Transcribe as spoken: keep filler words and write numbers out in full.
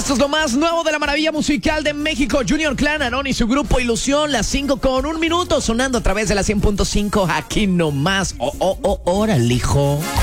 Esto es lo más nuevo de la maravilla musical de México. Junior Clan, Aarón y su grupo Ilusión. Las cinco con un minuto sonando a través de la cien punto cinco. Aquí nomás. Oh, oh, oh, órale, hijo.